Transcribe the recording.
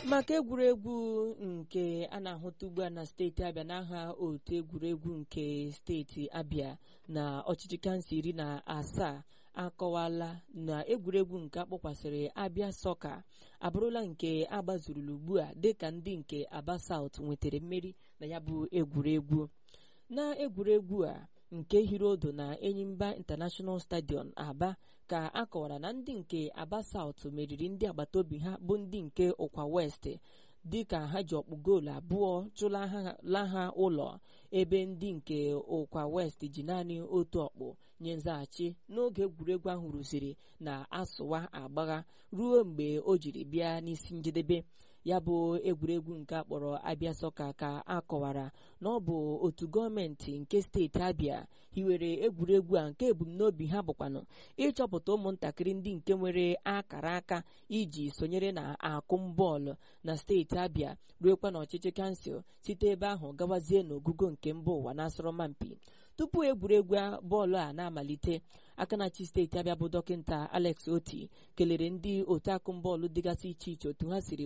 maka egwuregwu nke a na-ahụta ugbu a na steeti Abịa n'aha otu egwuregwu nke steeti Abịa na ọchịchị kansụl 17 akọwala na egwuregwu nke akpọkwasịrị Abịa Sọka abụrụla nke agbazurula ugbu a dịka ndị nke Aba South nwetara mmeri na ya bụ egwuregwu. Na egwuregwu a nke hirodo na Enyimba International Stadium Aba ka akọwara na ndị nke Aba South meriri ndị agbataobi ha bụ ndị nke Ụkwa West dịka ha ji ọkpụ goolu abụọ chụla ha ụlọ, ebe ndị nke Ụkwa West ji naanị otu ọkpụ nye nzaghachi n'oge egwuregwu ahụ rụziri na asụwa agbagha ruo mgbe o jiri bịa n'isi njedebe. Ya bụ egwuregwu nke akpọrọ Abịa Sọka ka akọwara na ọ bụ otu gọọmenti nke steeti Abịa hiwere egwuregwu a nke ebumnobi ha bụkwanụ ịchọpụta ụmụntakịrị ndị nke nwere akara aka iji sonyere na akụmbọọlụ na steeti Abịa ruekwa n'ọchịchị kansụl site ebe ahụ gawazie n'ogugo nke mba ụwa na asọrọmpi. Tupu egwuregwu bọọlụ a na-amalite, aka na-achị steeti Abịa bụ dọkịta Alex Oti kelere ndị otu akụmbọọlụ dịgasị iche iche otu ha siri